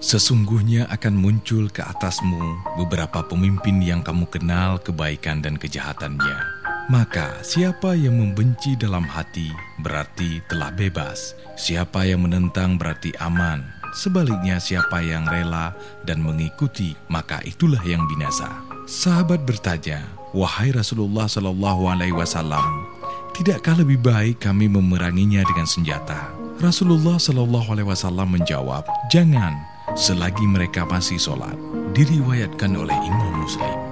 Sesungguhnya akan muncul ke atasmu beberapa pemimpin yang kamu kenal kebaikan dan kejahatannya. Maka siapa yang membenci dalam hati berarti telah bebas. Siapa yang menentang berarti aman. Sebaliknya siapa yang rela dan mengikuti maka itulah yang binasa. Sahabat bertanya, "Wahai Rasulullah SAW, tidakkah lebih baik kami memeranginya dengan senjata?" Rasulullah SAW menjawab, "Jangan, selagi mereka masih sholat." Diriwayatkan oleh Imam Muslim.